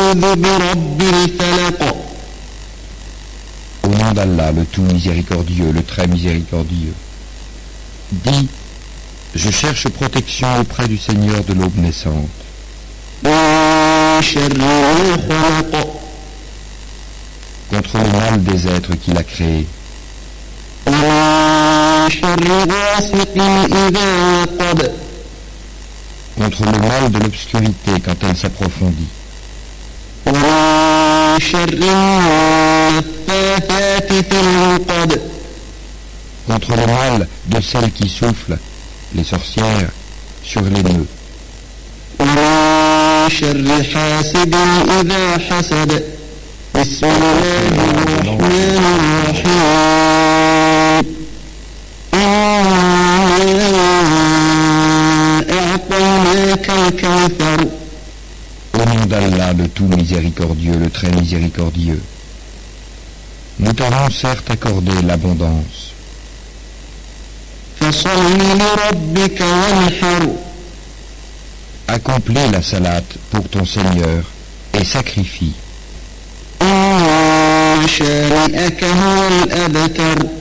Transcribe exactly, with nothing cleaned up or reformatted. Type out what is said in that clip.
Au nom d'Allah, le tout miséricordieux, le très miséricordieux. Dis, je cherche protection auprès du Seigneur de l'aube naissante. Contre le mal des êtres qu'il a créés. Contre le mal de l'obscurité quand elle s'approfondit. Contre le mal de celles qui soufflent, les sorcières, sur les nœuds. Au nom d'Allah, le tout miséricordieux, le très miséricordieux. Nous t'avons certes accordé l'abondance. Accomplis la salate pour ton Seigneur et sacrifie.